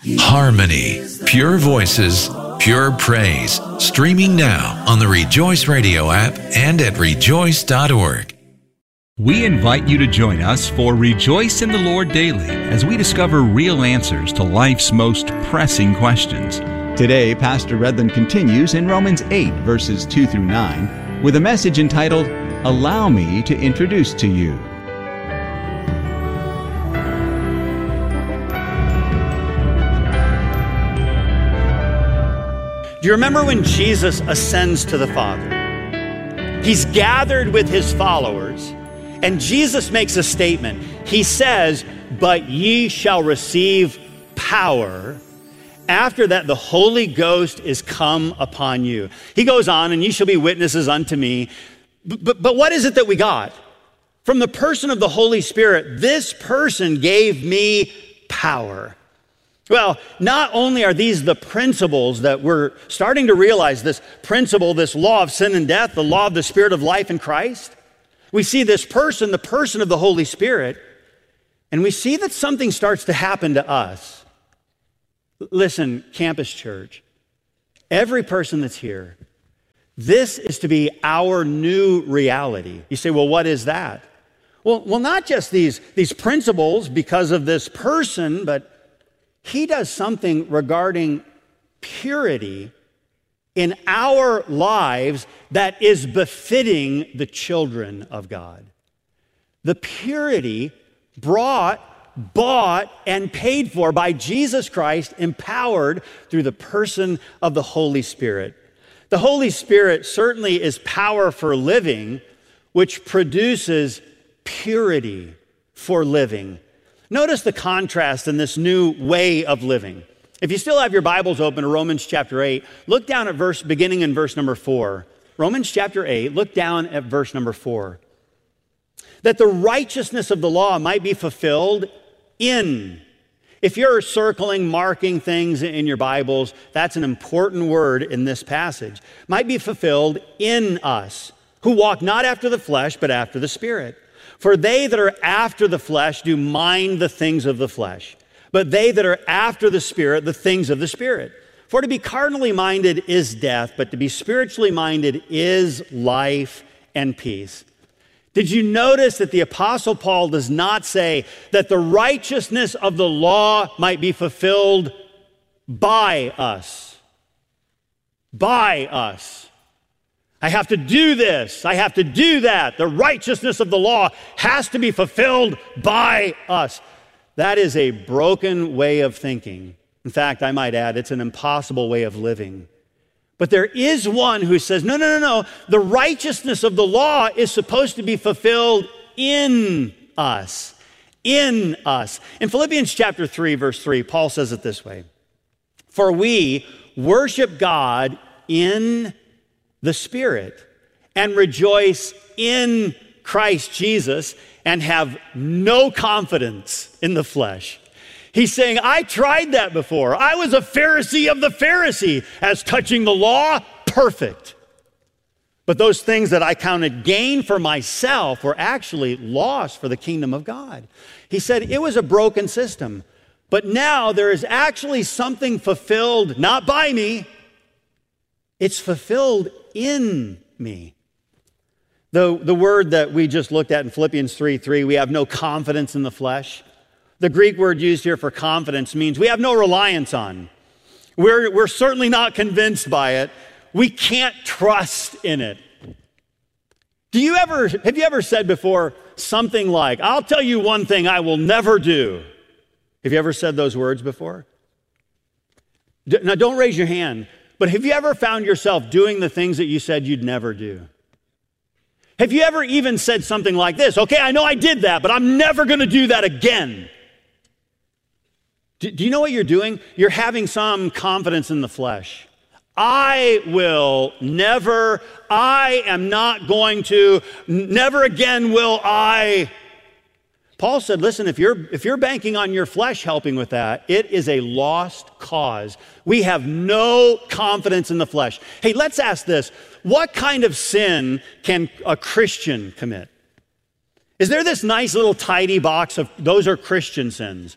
Harmony, pure voices, pure praise. Streaming now on the Rejoice Radio app and at rejoice.org. We invite you to join us for Rejoice in the Lord Daily as we discover real answers to life's most pressing questions. Today, Pastor Redland continues in Romans 8, verses 2 through 9, with a message entitled, Allow Me to Introduce to You. Do you remember when Jesus ascends to the Father? He's gathered with his followers, and Jesus makes a statement. He says, "But ye shall receive power. After that, the Holy Ghost is come upon you." He goes on, "And ye shall be witnesses unto me." But what is it that we got? From the person of the Holy Spirit, this person gave me power. Well, not only are these the principles that we're starting to realize, this principle, this law of sin and death, the law of the Spirit of life in Christ, we see this person, the person of the Holy Spirit, and we see that something starts to happen to us. Listen, Campus Church, every person that's here, this is to be our new reality. You say, well, what is that? Well, not just these principles because of this person, but he does something regarding purity in our lives that is befitting the children of God. The purity bought, and paid for by Jesus Christ, empowered through the person of the Holy Spirit. The Holy Spirit certainly is power for living, which produces purity for living. Notice the contrast in this new way of living. If you still have your Bibles open to Romans chapter 8, look down at beginning in verse number 4. Romans chapter 8, look down at verse number 4. That the righteousness of the law might be fulfilled in. If you're circling, marking things in your Bibles, that's an important word in this passage. Might be fulfilled in us, who walk not after the flesh, but after the Spirit. For they that are after the flesh do mind the things of the flesh, but they that are after the Spirit, the things of the Spirit. For to be carnally minded is death, but to be spiritually minded is life and peace. Did you notice that the Apostle Paul does not say that the righteousness of the law might be fulfilled by us? By us. I have to do this. I have to do that. The righteousness of the law has to be fulfilled by us. That is a broken way of thinking. In fact, I might add, it's an impossible way of living. But there is one who says, no. The righteousness of the law is supposed to be fulfilled in us. In us. In Philippians chapter 3, verse 3, Paul says it this way. For we worship God in the Spirit and rejoice in Christ Jesus and have no confidence in the flesh. He's saying, I tried that before. I was a Pharisee of the Pharisee as touching the law, perfect. But those things that I counted gain for myself were actually loss for the kingdom of God. He said it was a broken system. But now there is actually something fulfilled, not by me. It's fulfilled in me. The word that we just looked at in Philippians 3:3, we have no confidence in the flesh. The Greek word used here for confidence means we have no reliance on. We're certainly not convinced by it. We can't trust in it. Have you ever said before something like, I'll tell you one thing I will never do? Have you ever said those words before? Now don't raise your hand. But have you ever found yourself doing the things that you said you'd never do? Have you ever even said something like this? Okay, I know I did that, but I'm never going to do that again. Do you know what you're doing? You're having some confidence in the flesh. I am not going to, never again will I. Paul said, listen, if you're banking on your flesh helping with that, it is a lost cause. We have no confidence in the flesh. Hey, let's ask this. What kind of sin can a Christian commit? Is there this nice little tidy box of those are Christian sins?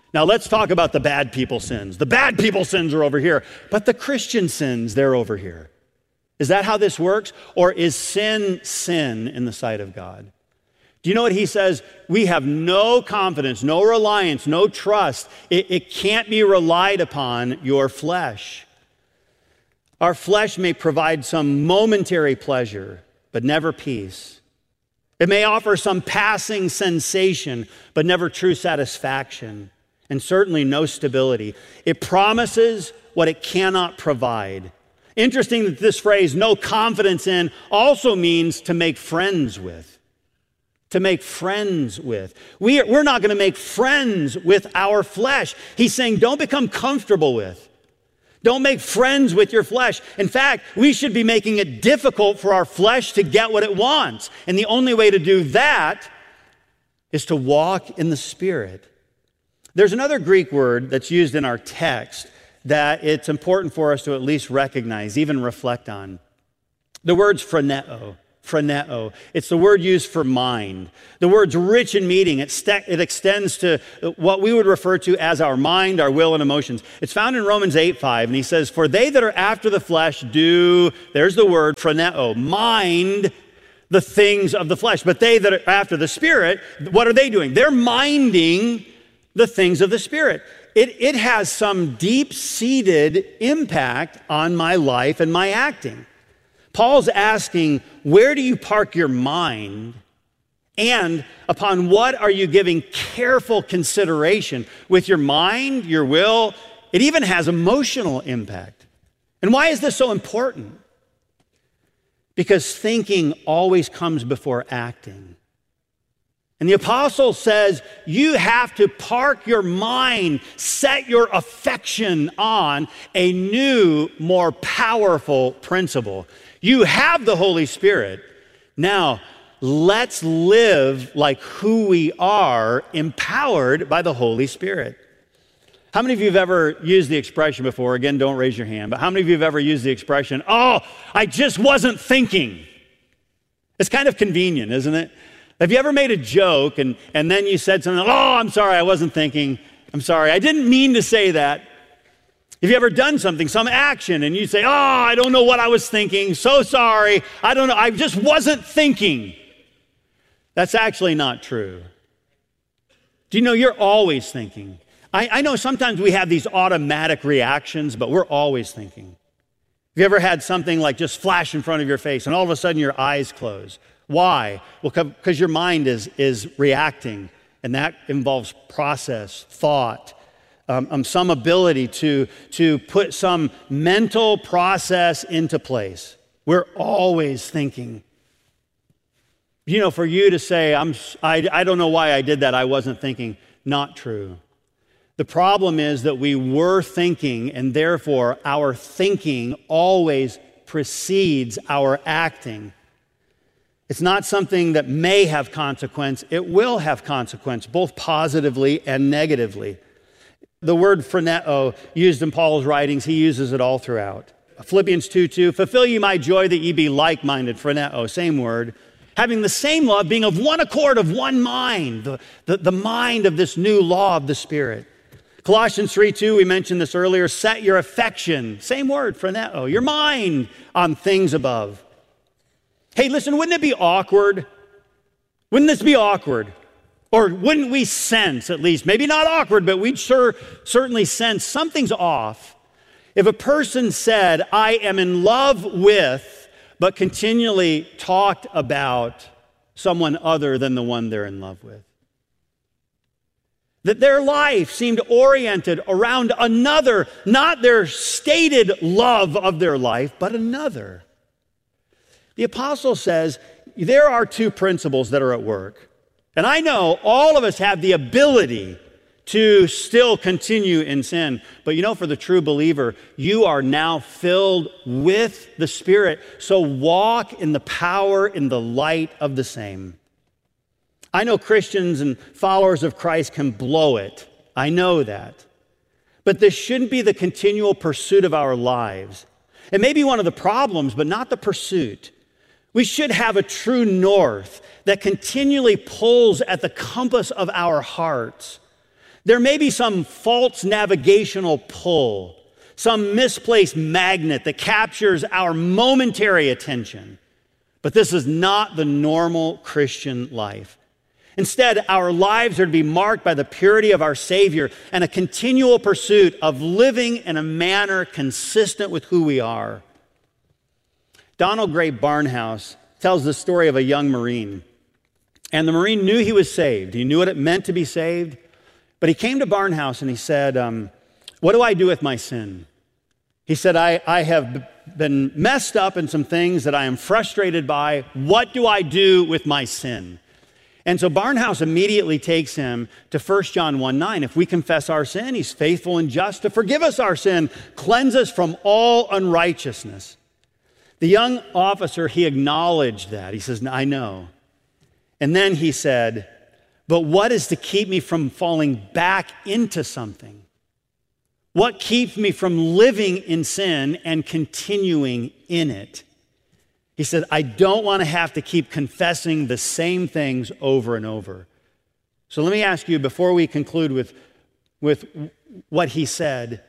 Now let's talk about the bad people's sins. The bad people's sins are over here, but the Christian sins, they're over here. Is that how this works? Or is sin sin in the sight of God? Do you know what he says? We have no confidence, no reliance, no trust. It can't be relied upon, your flesh. Our flesh may provide some momentary pleasure, but never peace. It may offer some passing sensation, but never true satisfaction, and certainly no stability. It promises what it cannot provide. Interesting that this phrase, no confidence in, also means to make friends with. To make friends with. We're not going to make friends with our flesh. He's saying don't become comfortable with. Don't make friends with your flesh. In fact, we should be making it difficult for our flesh to get what it wants. And the only way to do that is to walk in the Spirit. There's another Greek word that's used in our text that it's important for us to at least recognize, even reflect on. The word's phroneo. Phroneo. It's the word used for mind. The word's rich in meaning. It extends to what we would refer to as our mind, our will, and emotions. It's found in Romans 8:5, and he says, "For they that are after the flesh do," there's the word, phroneo, mind the things of the flesh. But they that are after the Spirit, what are they doing? They're minding the things of the Spirit. It has some deep-seated impact on my life and my acting. Paul's asking, where do you park your mind? And upon what are you giving careful consideration? With your mind, your will, it even has emotional impact. And why is this so important? Because thinking always comes before acting. And the apostle says, you have to park your mind, set your affection on a new, more powerful principle. You have the Holy Spirit. Now, let's live like who we are, empowered by the Holy Spirit. How many of you have ever used the expression before? Again, don't raise your hand, but how many of you have ever used the expression, oh, I just wasn't thinking? It's kind of convenient, isn't it? Have you ever made a joke and then you said something, oh, I'm sorry, I wasn't thinking. I'm sorry, I didn't mean to say that. Have you ever done something, some action, and you say, oh, I don't know what I was thinking, so sorry, I don't know, I just wasn't thinking. That's actually not true. Do you know you're always thinking? I know sometimes we have these automatic reactions, but we're always thinking. Have you ever had something like just flash in front of your face and all of a sudden your eyes close? Why? Well, because your mind is reacting, and that involves process, thought, some ability to put some mental process into place. We're always thinking. You know, for you to say, I don't know why I did that, I wasn't thinking, not true. The problem is that we were thinking, and therefore our thinking always precedes our acting. It's not something that may have consequence. It will have consequence, both positively and negatively. The word phroneo, used in Paul's writings, he uses it all throughout. Philippians 2:2, fulfill ye my joy that ye be like-minded, phroneo, same word. Having the same love, being of one accord, of one mind, the mind of this new law of the Spirit. Colossians 3:2, we mentioned this earlier, set your affection, same word, phroneo, your mind on things above. Hey, listen, wouldn't it be awkward? Wouldn't this be awkward? Or wouldn't we sense, at least, maybe not awkward, but we'd certainly sense something's off if a person said, I am in love with, but continually talked about someone other than the one they're in love with. That their life seemed oriented around another, not their stated love of their life, but another. The apostle says there are two principles that are at work. And I know all of us have the ability to still continue in sin. But you know, for the true believer, you are now filled with the Spirit. So walk in the power, in the light of the same. I know Christians and followers of Christ can blow it. I know that. But this shouldn't be the continual pursuit of our lives. It may be one of the problems, but not the pursuit. We should have a true north that continually pulls at the compass of our hearts. There may be some false navigational pull, some misplaced magnet that captures our momentary attention. But this is not the normal Christian life. Instead, our lives are to be marked by the purity of our Savior and a continual pursuit of living in a manner consistent with who we are. Donald Gray Barnhouse tells the story of a young Marine. And the Marine knew he was saved. He knew what it meant to be saved. But he came to Barnhouse and he said, what do I do with my sin? He said, I have been messed up in some things that I am frustrated by. What do I do with my sin? And so Barnhouse immediately takes him to 1 John 1:9. If we confess our sin, he's faithful and just to forgive us our sin, cleanse us from all unrighteousness. The young officer, he acknowledged that. He says, I know. And then he said, but what is to keep me from falling back into something? What keeps me from living in sin and continuing in it? He said, I don't want to have to keep confessing the same things over and over. So let me ask you, before we conclude with what he said,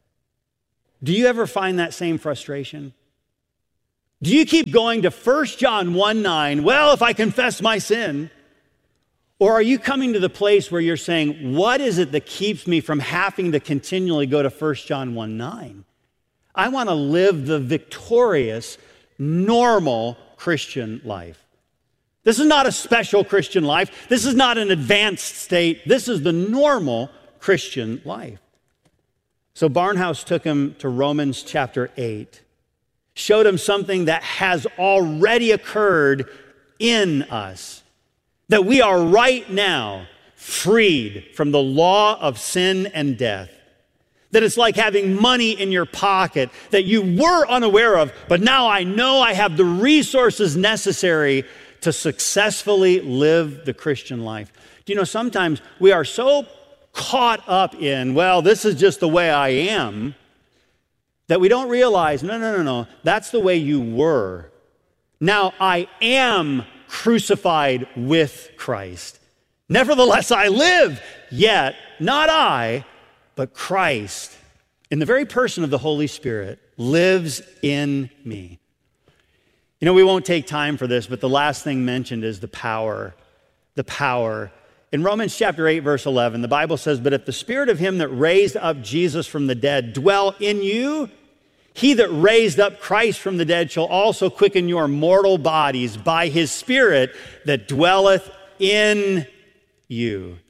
do you ever find that same frustration? Do you keep going to 1 John 1:9, well, if I confess my sin? Or are you coming to the place where you're saying, what is it that keeps me from having to continually go to 1 John 1:9? I want to live the victorious, normal Christian life. This is not a special Christian life. This is not an advanced state. This is the normal Christian life. So Barnhouse took him to Romans chapter 8, showed him something that has already occurred in us, that we are right now freed from the law of sin and death. That it's like having money in your pocket that you were unaware of, but now I know I have the resources necessary to successfully live the Christian life. Do you know, sometimes we are so caught up in, well, this is just the way I am, that we don't realize, no, that's the way you were. Now I am crucified with Christ. Nevertheless, I live, yet not I, but Christ, in the very person of the Holy Spirit, lives in me. You know, we won't take time for this, but the last thing mentioned is the power. The power. In Romans chapter 8, verse 11, the Bible says, but if the Spirit of him that raised up Jesus from the dead dwell in you, he that raised up Christ from the dead shall also quicken your mortal bodies by his Spirit that dwelleth in you.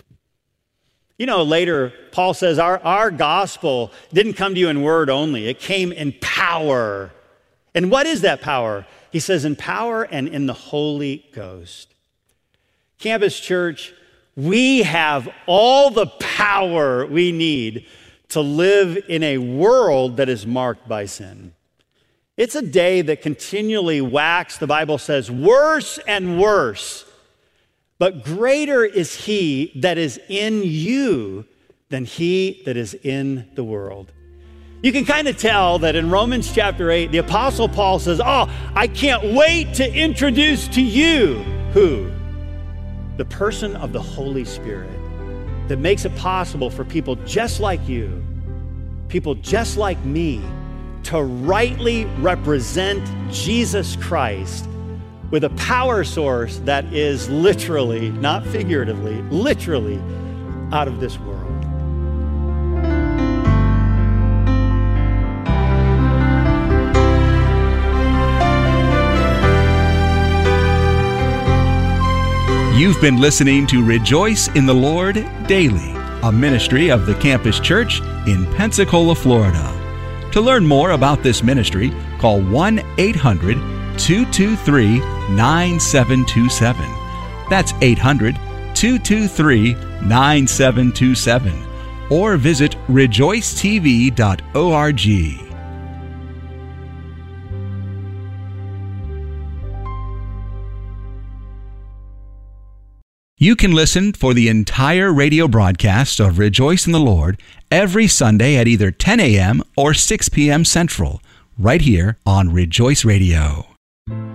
You know, later, Paul says our gospel didn't come to you in word only. It came in power. And what is that power? He says in power and in the Holy Ghost. Campus Church, we have all the power we need to live in a world that is marked by sin. It's a day that continually waxes, the Bible says, worse and worse. But greater is he that is in you than he that is in the world. You can kind of tell that in Romans chapter 8, the Apostle Paul says, I can't wait to introduce to you, who? The person of the Holy Spirit that makes it possible for people just like you, people just like me, to rightly represent Jesus Christ with a power source that is literally, not figuratively, literally out of this world. You've been listening to Rejoice in the Lord Daily, a ministry of the Campus Church in Pensacola, Florida. To learn more about this ministry, call 1-800-223-9727. That's 800-223-9727. Or visit rejoicetv.org. You can listen for the entire radio broadcast of Rejoice in the Lord every Sunday at either 10 a.m. or 6 p.m. Central, right here on Rejoice Radio.